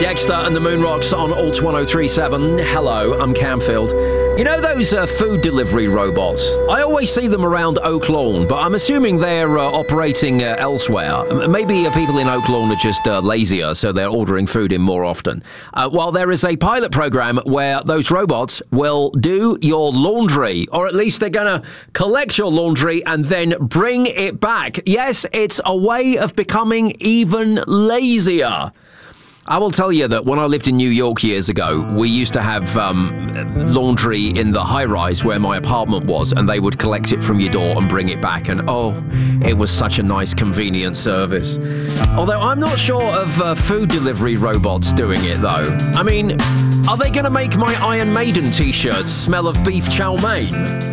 Dexter and the Moon Rocks on Alt 1037. Hello, I'm Camfield. You know those food delivery robots? I always see them around Oak Lawn, but I'm assuming they're operating elsewhere. Maybe people in Oak Lawn are just lazier, so they're ordering food in more often. Well, there is a pilot program where those robots will do your laundry, or at least they're going to collect your laundry and then bring it back. Yes, it's a way of becoming even lazier. I will tell you that when I lived in New York years ago, we used to have laundry in the high-rise where my apartment was, and they would collect it from your door and bring it back. And it was such a nice, convenient service. Although I'm not sure of food delivery robots doing it, though. I mean, are they going to make my Iron Maiden t-shirts smell of beef chow mein?